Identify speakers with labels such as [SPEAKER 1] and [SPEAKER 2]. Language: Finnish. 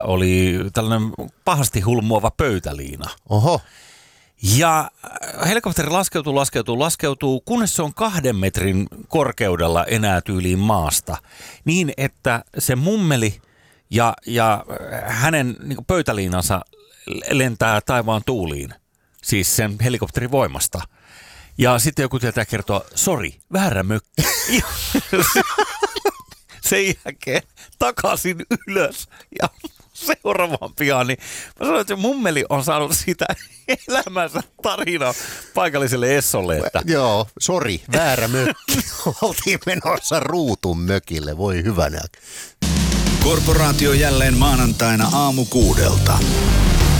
[SPEAKER 1] oli tällainen pahasti hulmuava pöytäliina.
[SPEAKER 2] Oho.
[SPEAKER 1] Ja helikopteri laskeutuu, kunnes se on 2 metrin korkeudella enää tyyliin maasta. Niin, että se mummeli ja hänen niin pöytäliinansa lentää taivaan tuuliin. Siis sen helikopterin voimasta. Ja sitten joku tietää kertoa, sori, väärä mökki. Sen jälkeen takaisin ylös ja seuraavaan pian, niin mä sanoin, että mummeli on saanut sitä elämänsä tarinaa paikalliselle Essolle. Että...
[SPEAKER 2] Joo, sori, väärä mökki. Oltiin menossa Ruutun mökille, voi hyvänä.
[SPEAKER 3] Korporaatio jälleen maanantaina 6:00.